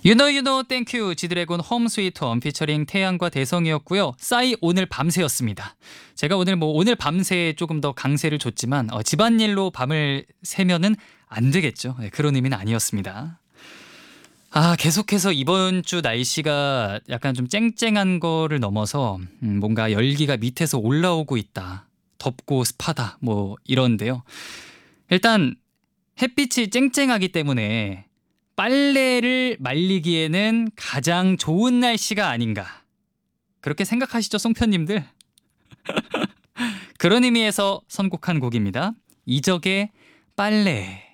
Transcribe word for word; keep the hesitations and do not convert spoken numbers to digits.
유노 유노 땡큐 지드래곤 홈 스위트 홈 피처링 태양과 대성이었고요. 싸이 오늘 밤새였습니다. 제가 오늘 뭐 오늘 밤새 조금 더 강세를 줬지만 어, 집안일로 밤을 새면은 안 되겠죠. 네, 그런 의미는 아니었습니다. 아, 계속해서 이번 주 날씨가 약간 좀 쨍쨍한 거를 넘어서 음, 뭔가 열기가 밑에서 올라오고 있다. 덥고 습하다. 뭐 이런데요. 일단 햇빛이 쨍쨍하기 때문에 빨래를 말리기에는 가장 좋은 날씨가 아닌가. 그렇게 생각하시죠, 송편님들? 그런 의미에서 선곡한 곡입니다. 이적의 빨래.